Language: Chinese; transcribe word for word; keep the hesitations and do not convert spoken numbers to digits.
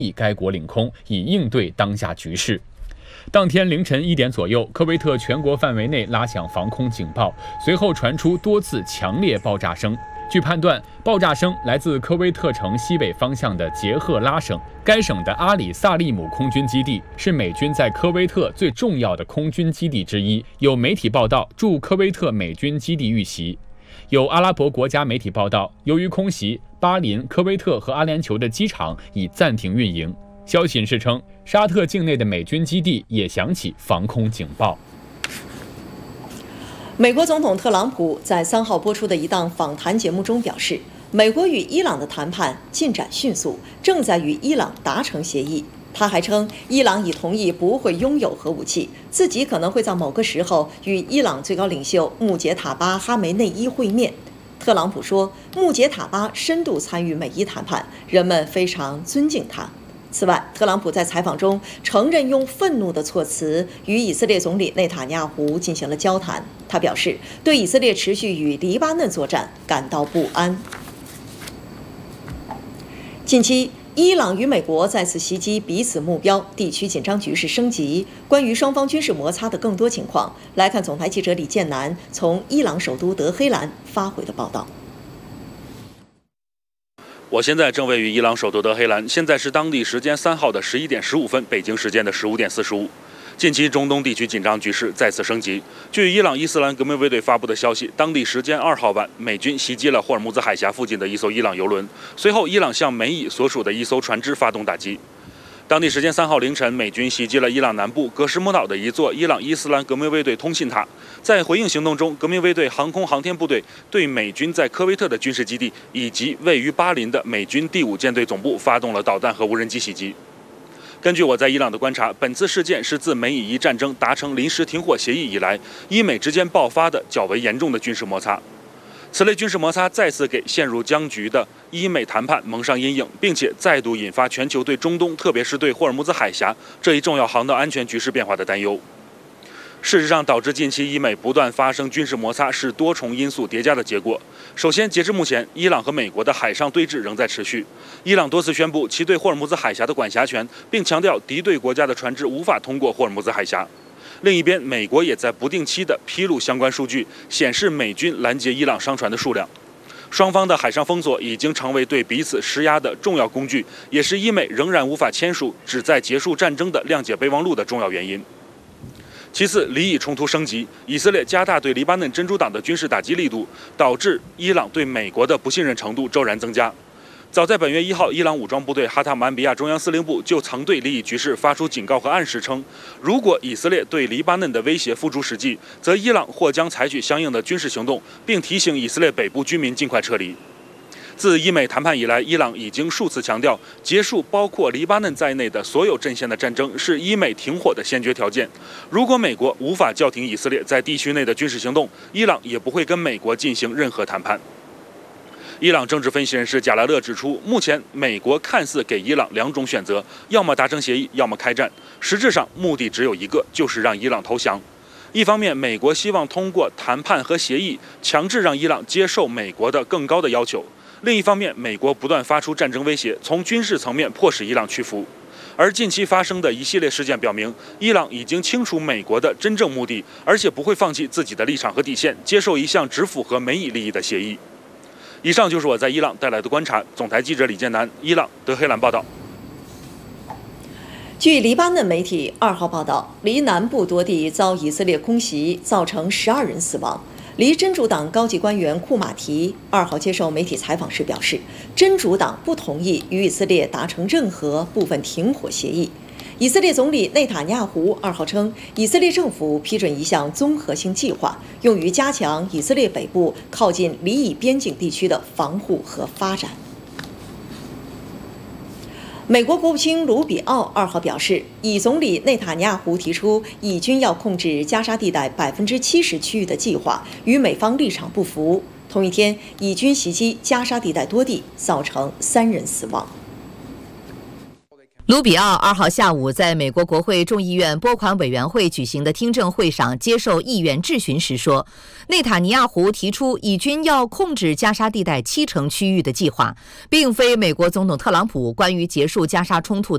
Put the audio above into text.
以该国领空，以应对当下局势。当天凌晨一点左右，科威特全国范围内拉响防空警报，随后传出多次强烈爆炸声。据判断，爆炸声来自科威特城西北方向的杰赫拉省。该省的阿里萨利姆空军基地是美军在科威特最重要的空军基地之一。有媒体报道，驻科威特美军基地遇袭。有阿拉伯国家媒体报道，由于空袭，巴林、科威特和阿联酋的机场已暂停运营。消息人士称，沙特境内的美军基地也响起防空警报。 美国总统特朗普在三号播出的一档访谈节目中表示，美国与伊朗的谈判进展迅速，正在与伊朗达成协议。他还称，伊朗已同意不会拥有核武器，自己可能会在某个时候与伊朗最高领袖穆杰塔巴·哈梅内伊会面。特朗普说，穆杰塔巴深度参与美伊谈判，人们非常尊敬他。此外，特朗普在采访中承认用愤怒的措辞与以色列总理内塔尼亚胡进行了交谈。他表示，对以色列持续与黎巴嫩作战感到不安。近期，伊朗与美国再次袭击彼此目标，地区紧张局势升级。关于双方军事摩擦的更多情况，来看总台记者李建南从伊朗首都德黑兰发回的报道。 我现在正位于伊朗首都德黑兰，现在是当地时间三号的十一点十五分，北京时间的十五点四十五。近期中东地区紧张局势再次升级。据伊朗伊斯兰革命卫队发布的消息，当地时间二号晚，美军袭击了霍尔木兹海峡附近的一艘伊朗油轮，随后伊朗向美以所属的一艘船只发动打击。当地时间三号凌晨，美军袭击了伊朗南部格什姆岛的一座伊朗伊斯兰革命卫队通信塔。在回应行动中，革命卫队航空航天部队对美军在科威特的军事基地以及位于巴林的美军第五舰队总部发动了导弹和无人机袭击。根据我在伊朗的观察，本次事件是自美以伊战争达成临时停火协议以来，伊美之间爆发的较为严重的军事摩擦。此类军事摩擦再次给陷入僵局的伊美谈判蒙上阴影，并且再度引发全球对中东，特别是对霍尔木兹海峡这一重要航道安全局势变化的担忧。事实上，导致近期伊美不断发生军事摩擦是多重因素叠加的结果。首先，截至目前，伊朗和美国的海上对峙仍在持续。伊朗多次宣布其对霍尔木兹海峡的管辖权，并强调敌对国家的船只无法通过霍尔木兹海峡。另一边，美国也在不定期地披露相关数据，显示美军拦截伊朗商船的数量。双方的海上封锁已经成为对彼此施压的重要工具，也是伊美仍然无法签署旨在结束战争的谅解备忘录的重要原因。其次，黎以冲突升级，以色列加大对黎巴嫩真主党的军事打击力度，导致伊朗对美国的不信任程度骤然增加。早在本月一号，伊朗武装部队哈塔姆安比亚中央司令部就曾对黎以局势发出警告和暗示，称如果以色列对黎巴嫩的威胁付诸实际，则伊朗或将采取相应的军事行动，并提醒以色列北部居民尽快撤离。自伊美谈判以来，伊朗已经数次强调，结束包括黎巴嫩在内的所有阵线的战争是伊美停火的先决条件。如果美国无法叫停以色列在地区内的军事行动，伊朗也不会跟美国进行任何谈判。伊朗政治分析人士贾拉勒指出，目前美国看似给伊朗两种选择，要么达成协议，要么开战，实质上目的只有一个，就是让伊朗投降。一方面，美国希望通过谈判和协议强制让伊朗接受美国的更高的要求；另一方面，美国不断发出战争威胁，从军事层面迫使伊朗屈服。而近期发生的一系列事件表明，伊朗已经清楚美国的真正目的，而且不会放弃自己的立场和底线，接受一项只符合美以利益的协议。以上就是我在伊朗带来的观察。总台记者李建南，伊朗德黑兰报道。 据黎巴嫩媒体二号报道，黎南部多地遭以色列空袭，造成十二人死亡。黎真主党高级官员库马提二号接受媒体采访时表示，真主党不同意与以色列达成任何部分停火协议。以色列总理内塔尼亚胡二号称，以色列政府批准一项综合性计划，用于加强以色列北部靠近黎以边境地区的防护和发展。美国国务卿卢比奥二号表示，以总理内塔尼亚胡提出以军要控制加沙地带百分之七十区域的计划与美方立场不符。同一天，以军袭击加沙地带多地，造成三人死亡。 卢比奥二号下午在美国国会众议院拨款委员会举行的听证会上接受议员质询时说，内塔尼亚胡提出以军要控制加沙地带七成区域的计划，并非美国总统特朗普关于结束加沙冲突的